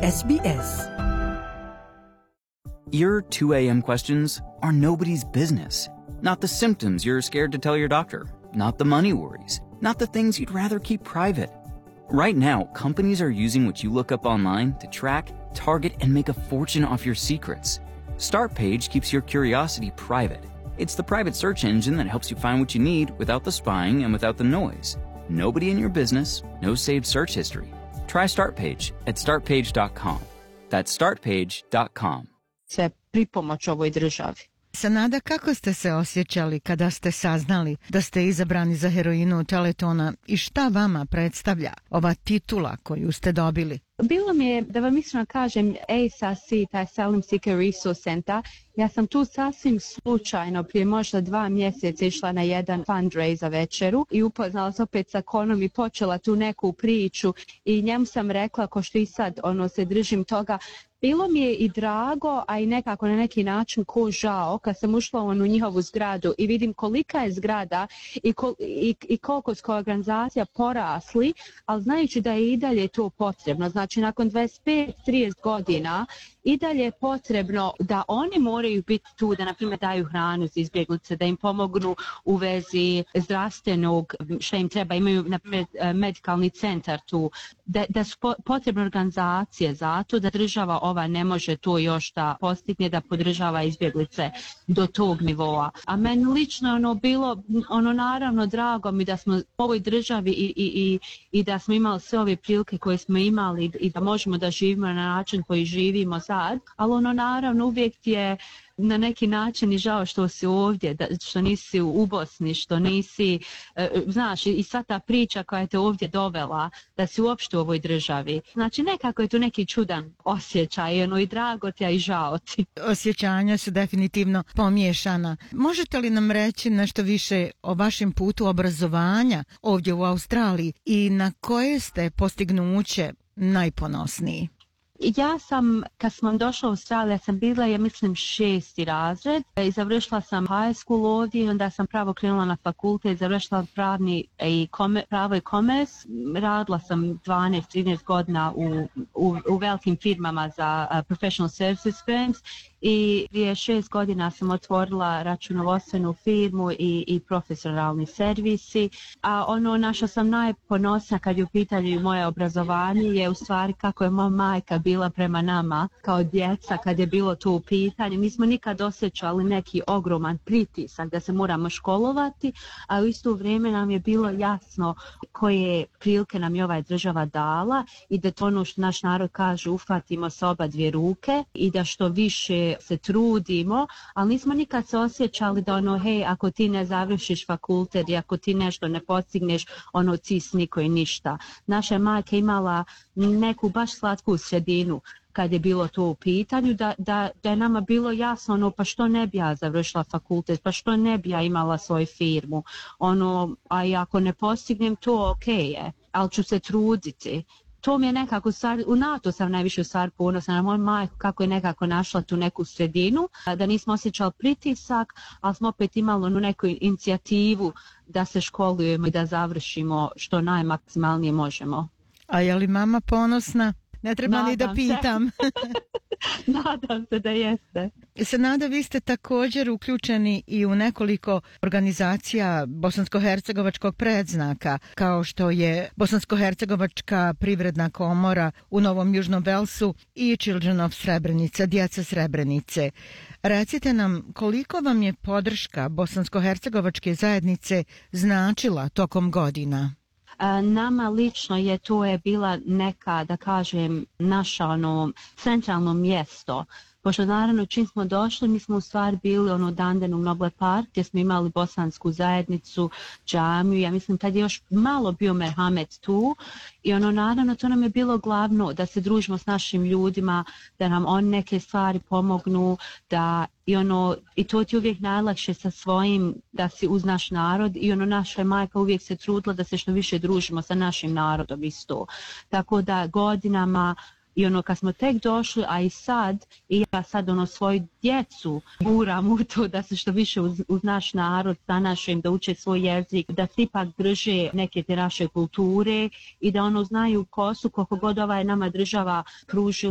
SBS. Your 2 a.m. questions are nobody's business. Not the symptoms you're scared to tell your doctor. Not the money worries. Not the things you'd rather keep private. Right now, companies are using what you look up online to track, target, and make a fortune off your secrets. Startpage keeps your curiosity private. It's the private search engine that helps you find what you need without the spying and without the noise. Nobody in your business, no saved search history. Try Startpage at startpage.com. That's startpage.com. Sve pripomoć ovoj državi. Sanada, kako ste se osjećali kada ste saznali da ste izabrani za heroinu Teletona i šta vama predstavlja ova titula koju ste dobili? Bilo mi je, da vam iskreno kažem, ASRC, taj Asylum Seeker Resource Center, ja sam tu sasvim slučajno prije možda 2 mjeseca išla na jedan fundraiser večeru i upoznala se opet sa Konom i počela tu neku priču i njemu sam rekla, ko što i sad se držim toga, bilo mi je i drago, a i nekako na neki način ko žao kad sam ušla u njihovu zgradu i vidim kolika je zgrada i koliko su organizacija porasli, ali znajući da je i dalje to potrebno. Znači nakon 25-30 godina i dalje je potrebno da oni moraju biti tu, da na primjer daju hranu za izbjeglice, da im pomognu u vezi zdravstvenog, što im treba, imaju na primjer medikalni centar tu, da su potrebne organizacije za to, da država ova ne može to još da postigne, da podržava izbjeglice do tog nivoa. A meni lično je bilo naravno drago mi da smo u ovoj državi i da smo imali sve ove prilike koje smo imali i da možemo da živimo na način koji živimo sad, ali naravno uvijek je na neki način i žao što si ovdje, što nisi u Bosni, što nisi, znaš, i sva ta priča koja je te ovdje dovela, da si uopšte u ovoj državi. Znači nekako je tu neki čudan osjećaj, i drago ti, a i žao ti. Osjećanja su definitivno pomiješana. Možete li nam reći nešto više o vašem putu obrazovanja ovdje u Australiji i na koje ste postignuće najponosniji? Ja sam, kad sam došla u Australiju, sam bila, ja mislim, 6. razred i završila sam high school ovdje i onda sam pravo krenula na fakultet, završila pravo i commerce. Radila sam 12-13 godina u velikim firmama za professional services firms i prije 6 godina sam otvorila računovodstvenu firmu i profesionalni servisi. A na što sam najponosna kad je u pitanju moje obrazovanje je u stvari kako je moja majka bila prema nama kao djeca kad je bilo to u pitanju. Mi smo nikad osjećali neki ogroman pritisak da se moramo školovati, a u isto vrijeme nam je bilo jasno koje prilike nam je ova država dala i da to što naš narod kaže, uhvatimo sa oba dvije ruke i da što više se trudimo, ali nismo nikad se osjećali da hej, ako ti ne završiš fakultet i ako ti nešto ne postigneš, ti si niko i ništa. Naša majka imala neku baš slatku sredinu kad je bilo to u pitanju, da je nama bilo jasno, pa što ne bi ja završila fakultet, pa što ne bi ja imala svoju firmu, a i ako ne postignem to, ok je, ali ću se truditi. To mi je nekako, na to sam najviše u stvari ponosna, na moju majku kako je nekako našla tu neku sredinu, da nismo osjećali pritisak, ali smo opet imali neku inicijativu da se školujemo i da završimo što najmaksimalnije možemo. A je li mama ponosna? Ne treba ni da pitam. Nadam se da jeste. Sanada, vi ste također uključeni i u nekoliko organizacija bosansko-hercegovačkog predznaka, kao što je Bosansko-hercegovačka privredna komora u Novom Južnom Velsu i Children of Srebrenica, djeca Srebrenice. Recite nam, koliko vam je podrška bosansko-hercegovačke zajednice značila tokom godina? Nama lično to je bila neka, da kažem, naša centralno mjesto. Pošto naravno čim smo došli, mi smo u stvari bili u Dandenu Noble Park gdje smo imali bosansku zajednicu, džamiju, ja mislim tad je još malo bio merhamet tu i naravno to nam je bilo glavno da se družimo s našim ljudima, da nam oni neke stvari pomognu, da i to ti uvijek najlakše sa svojim, da si uz naš narod i naša majka uvijek se trudila da se što više družimo sa našim narodom isto. Tako da godinama i kad smo tek došli, a i sad, i ja sad svoju djecu guram u to da se što više uz naš narod zanašem, da uče svoj jezik, da se ipak drže neke te naše kulture i da znaju ko su, koliko god nama država pružila